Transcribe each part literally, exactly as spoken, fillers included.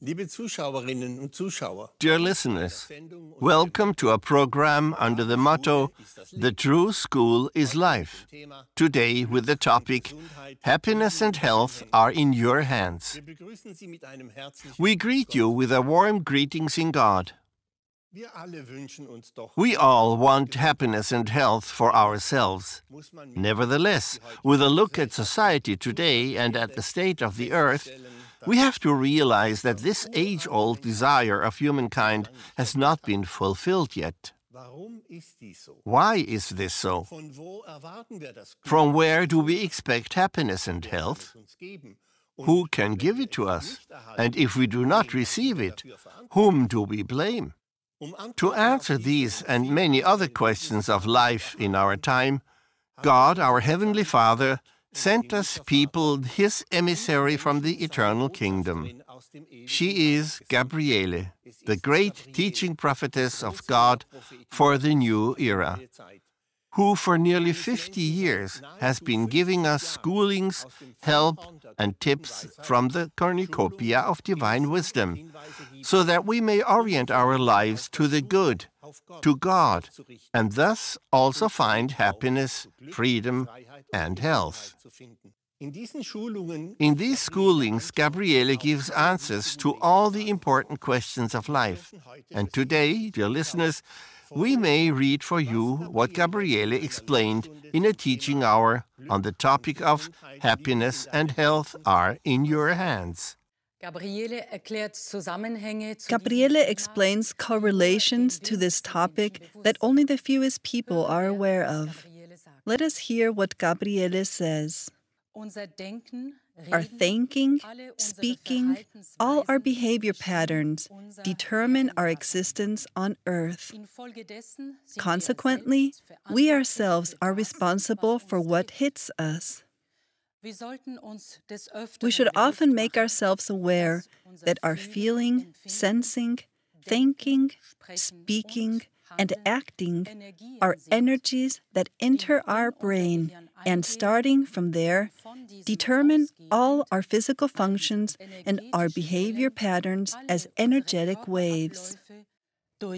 Liebe Zuschauerinnen und Zuschauer, Dear listeners, welcome to a program under the motto, The True School is Life. Today with the topic, Happiness and Health are in your hands. We greet you with a warm greetings in God. We all want happiness and health for ourselves. Nevertheless, with a look at society today and at the state of the earth, we have to realize that this age-old desire of humankind has not been fulfilled yet. Why is this so? From where do we expect happiness and health? Who can give it to us? And if we do not receive it, whom do we blame? To answer these and many other questions of life in our time, God, our Heavenly Father, sent us people His emissary from the eternal kingdom. She is Gabriele, the great teaching prophetess of God for the new era, who for nearly fifty years has been giving us schoolings, help, and tips from the cornucopia of divine wisdom, so that we may orient our lives to the good, to God, and thus also find happiness, freedom, and health. In these schoolings, Gabriele gives answers to all the important questions of life. And today, dear listeners, we may read for you what Gabriele explained in a teaching hour on the topic of happiness and health are in your hands. Gabriele explains correlations to this topic that only the fewest people are aware of. Let us hear what Gabriele says. Our thinking, speaking, all our behavior patterns determine our existence on earth. Consequently, we ourselves are responsible for what hits us. We should often make ourselves aware that our feeling, sensing, thinking, speaking, and acting are energies that enter our brain and, starting from there, determine all our physical functions and our behavior patterns as energetic waves. Through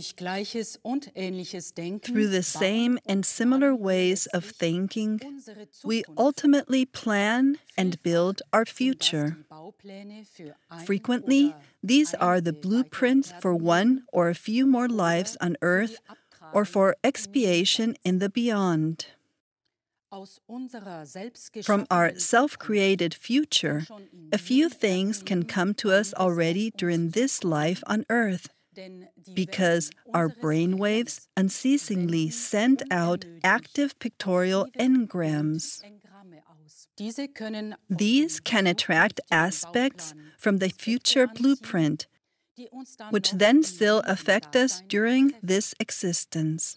the same and similar ways of thinking, we ultimately plan and build our future. Frequently, these are the blueprints for one or a few more lives on earth or for expiation in the beyond. From our self-created future, a few things can come to us already during this life on earth, because our brainwaves unceasingly send out active pictorial engrams. These can attract aspects from the future blueprint, which then still affect us during this existence.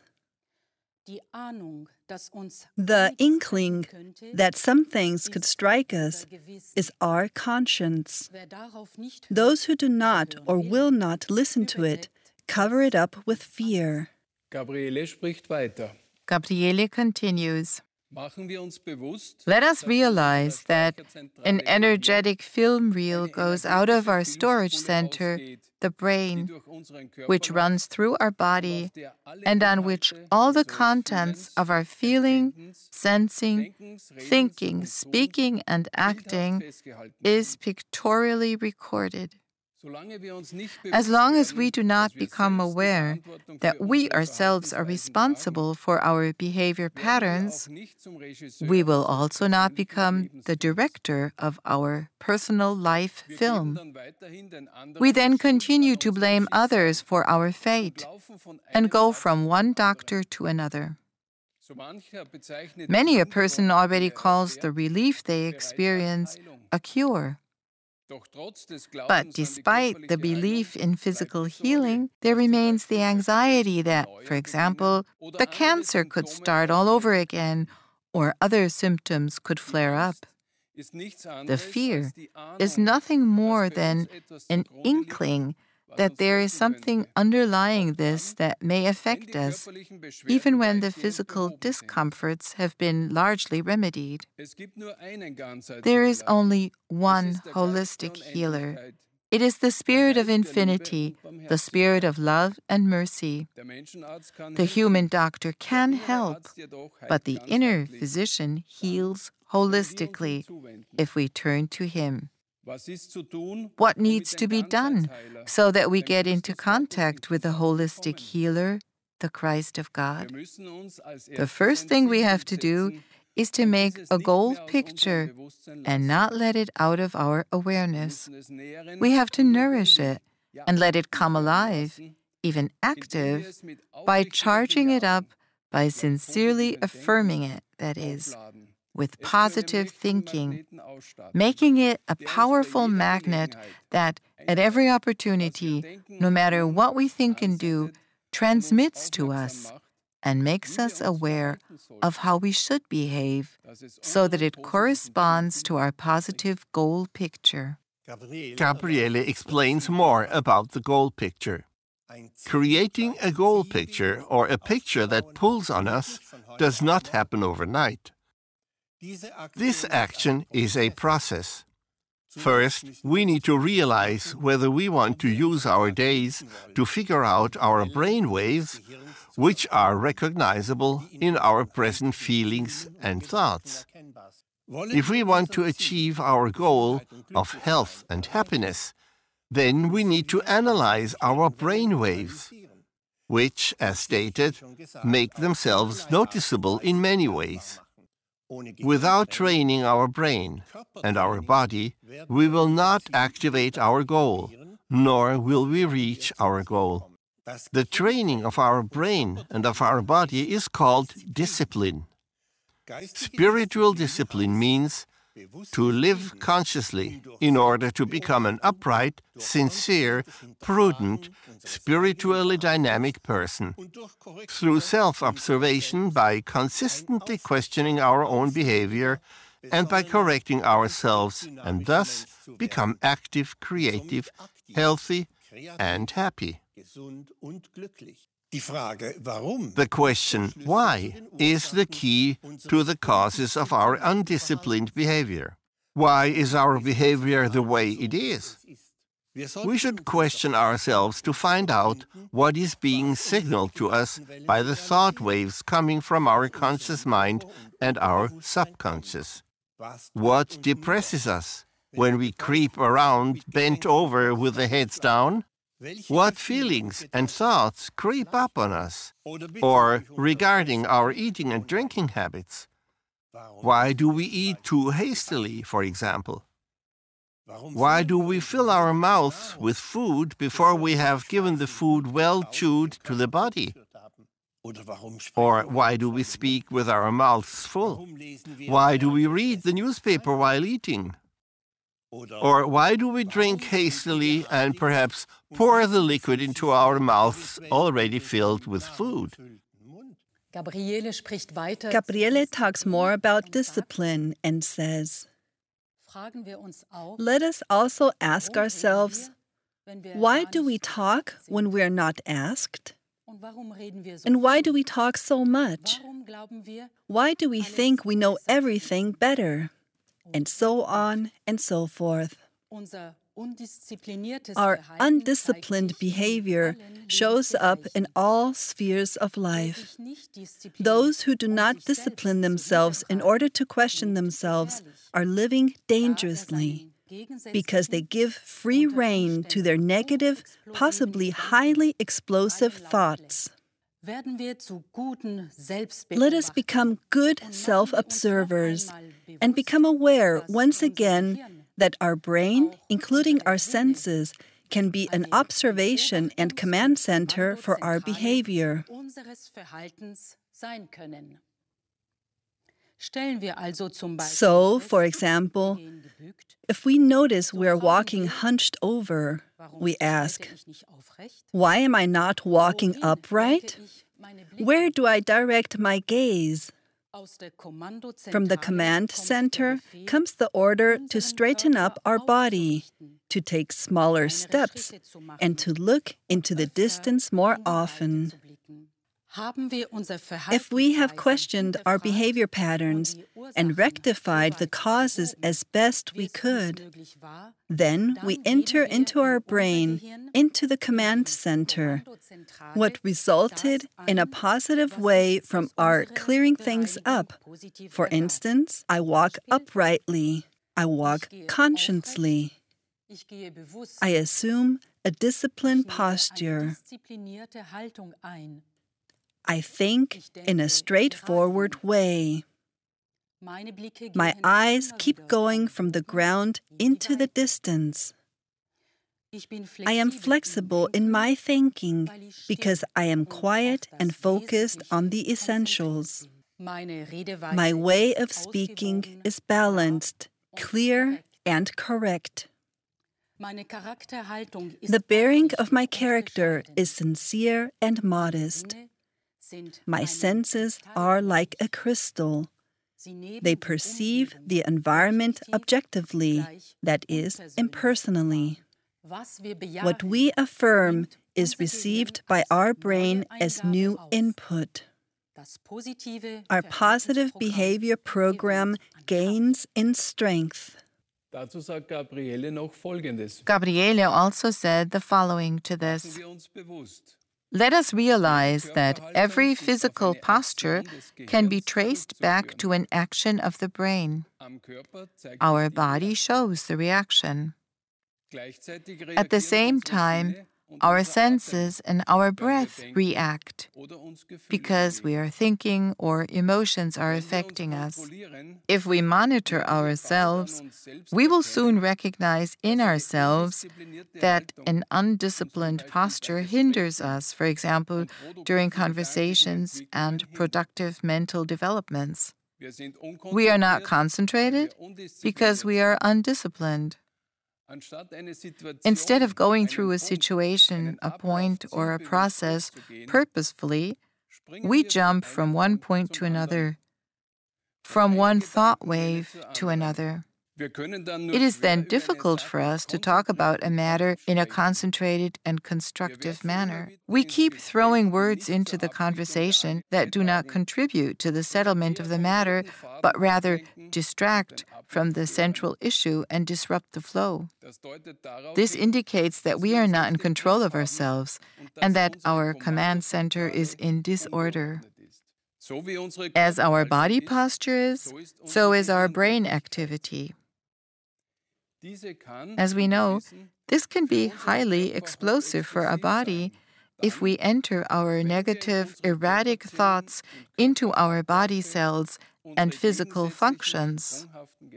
The inkling that some things could strike us is our conscience. Those who do not or will not listen to it cover it up with fear. Gabriele spricht weiter. Gabriele continues. Let us realize that an energetic film reel goes out of our storage center, the brain, which runs through our body and on which all the contents of our feeling, sensing, thinking, speaking, and acting is pictorially recorded. As long as we do not become aware that we ourselves are responsible for our behavior patterns, we will also not become the director of our personal life film. We then continue to blame others for our fate and go from one doctor to another. Many a person already calls the relief they experience a cure. But despite the belief in physical healing, there remains the anxiety that, for example, the cancer could start all over again or other symptoms could flare up. The fear is nothing more than an inkling that there is something underlying this that may affect us, even when the physical discomforts have been largely remedied. There is only one holistic healer, It is the spirit of infinity, the spirit of love and mercy. The human doctor can help, but the inner physician heals holistically if we turn to him. What needs to be done so that we get into contact with the holistic healer, the Christ of God? The first thing we have to do is to make a goal picture and not let it out of our awareness. We have to nourish it and let it come alive, even active, by charging it up, by sincerely affirming it, that is, with positive thinking, making it a powerful magnet that, at every opportunity, no matter what we think and do, transmits to us and makes us aware of how we should behave so that it corresponds to our positive goal picture. Gabriele explains more about the goal picture. Creating a goal picture, or a picture that pulls on us, does not happen overnight. This action is a process. First, we need to realize whether we want to use our days to figure out our brain waves, which are recognizable in our present feelings and thoughts. If we want to achieve our goal of health and happiness, then we need to analyze our brain waves, which, as stated, make themselves noticeable in many ways. Without training our brain and our body, we will not activate our goal, nor will we reach our goal. The training of our brain and of our body is called discipline. Spiritual discipline means to live consciously in order to become an upright, sincere, prudent, spiritually dynamic person. Through self-observation, by consistently questioning our own behavior, and by correcting ourselves, and thus become active, creative, healthy, and happy. The question, why, is the key to the causes of our undisciplined behavior. Why is our behavior the way it is? We should question ourselves to find out what is being signaled to us by the thought waves coming from our conscious mind and our subconscious. What depresses us when we creep around bent over with the heads down? What feelings and thoughts creep up on us? Or regarding our eating and drinking habits? Why do we eat too hastily, for example? Why do we fill our mouths with food before we have given the food well chewed to the body? Or why do we speak with our mouths full? Why do we read the newspaper while eating? Or why do we drink hastily and perhaps pour the liquid into our mouths already filled with food? Gabriele talks more about discipline and says, let us also ask ourselves, why do we talk when we are not asked? And why do we talk so much? Why do we think we know everything better? And so on and so forth. Our undisciplined behavior shows up in all spheres of life. Those who do not discipline themselves in order to question themselves are living dangerously, because they give free rein to their negative, possibly highly explosive thoughts. Let us become good self-observers and become aware once again that our brain, including our senses, can be an observation and command center for our behavior. So, for example, if we notice we are walking hunched over, we ask, why am I not walking upright? Where do I direct my gaze? From the command center comes the order to straighten up our body, to take smaller steps, and to look into the distance more often. If we have questioned our behavior patterns and rectified the causes as best we could, then we enter into our brain, into the command center, what resulted in a positive way from our clearing things up. For instance, I walk uprightly, I walk consciously, I assume a disciplined posture, I think in a straightforward way. My eyes keep going from the ground into the distance. I am flexible in my thinking because I am quiet and focused on the essentials. My way of speaking is balanced, clear, and correct. The bearing of my character is sincere and modest. My senses are like a crystal. They perceive the environment objectively, that is, impersonally. What we affirm is received by our brain as new input. Our positive behavior program gains in strength. Dazu sagt Gabriele noch Folgendes. Gabriele also said the following to this. Let us realize that every physical posture can be traced back to an action of the brain. Our body shows the reaction. At the same time, our senses and our breath react because we are thinking or emotions are affecting us. If we monitor ourselves, we will soon recognize in ourselves that an undisciplined posture hinders us, for example, during conversations and productive mental developments. We are not concentrated because we are undisciplined. Instead of going through a situation, a point, or a process purposefully, we jump from one point to another, from one thought wave to another. It is then difficult for us to talk about a matter in a concentrated and constructive manner. We keep throwing words into the conversation that do not contribute to the settlement of the matter, but rather distract from the central issue and disrupt the flow. This indicates that we are not in control of ourselves and that our command center is in disorder. As our body posture is, so is our brain activity. As we know, this can be highly explosive for a body if we enter our negative, erratic thoughts into our body cells and physical functions.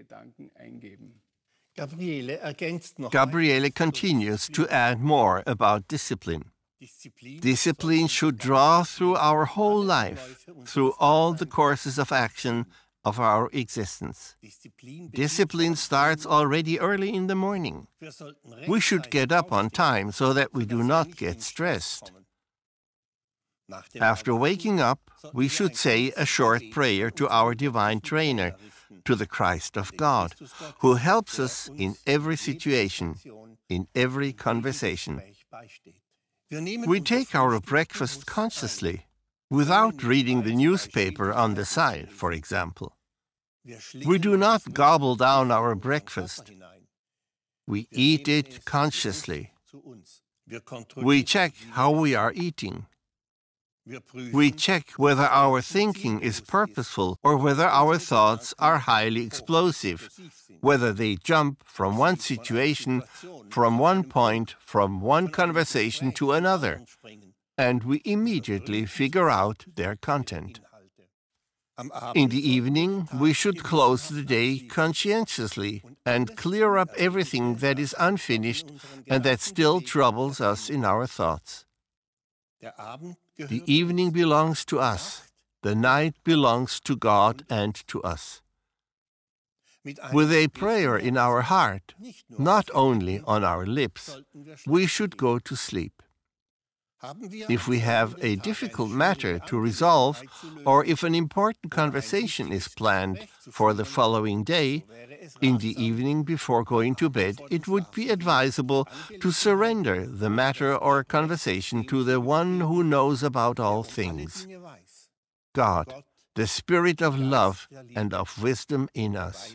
Gabriele continues to add more about discipline. Discipline should draw through our whole life, through all the courses of action of our existence. Discipline starts already early in the morning. We should get up on time so that we do not get stressed. After waking up, we should say a short prayer to our divine trainer, to the Christ of God, who helps us in every situation, in every conversation. We take our breakfast consciously, without reading the newspaper on the side, for example. We do not gobble down our breakfast. We eat it consciously. We check how we are eating. We check whether our thinking is purposeful or whether our thoughts are highly explosive, whether they jump from one situation, from one point, from one conversation to another, and we immediately figure out their content. In the evening, we should close the day conscientiously and clear up everything that is unfinished and that still troubles us in our thoughts. The evening belongs to us. The night belongs to God and to us. With a prayer in our heart, not only on our lips, we should go to sleep. If we have a difficult matter to resolve, or if an important conversation is planned for the following day, in the evening before going to bed, it would be advisable to surrender the matter or conversation to the one who knows about all things, God, the Spirit of love and of wisdom in us.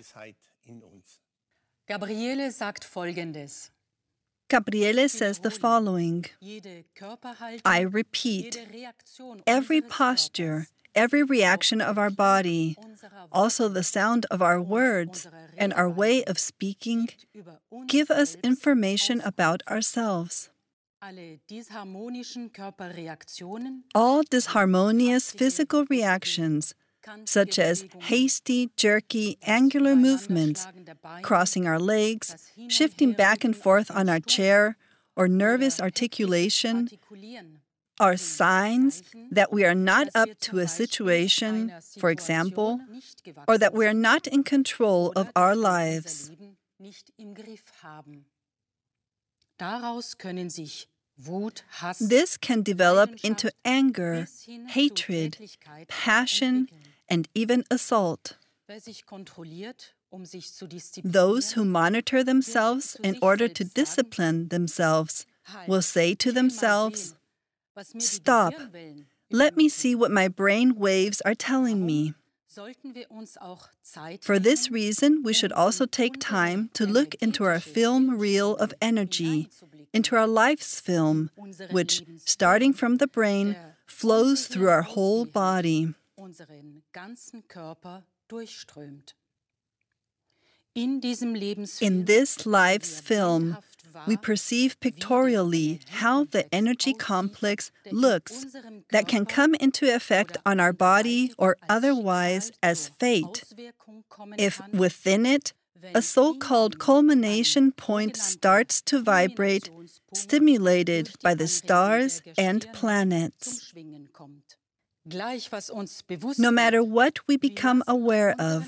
Gabriele sagt Folgendes. Gabriele says the following: I repeat, every posture, every reaction of our body, also the sound of our words and our way of speaking, give us information about ourselves. All disharmonious physical reactions, such as hasty, jerky, angular movements, crossing our legs, shifting back and forth on our chair, or nervous articulation, are signs that we are not up to a situation, for example, or that we are not in control of our lives. This can develop into anger, hatred, passion, and even assault. Those who monitor themselves in order to discipline themselves will say to themselves, "Stop, let me see what my brain waves are telling me." For this reason, we should also take time to look into our film reel of energy, into our life's film, which, starting from the brain, flows through our whole body. In this life's film, we perceive pictorially how the energy complex looks that can come into effect on our body or otherwise as fate, if within it a so-called culmination point starts to vibrate, stimulated by the stars and planets. No matter what we become aware of,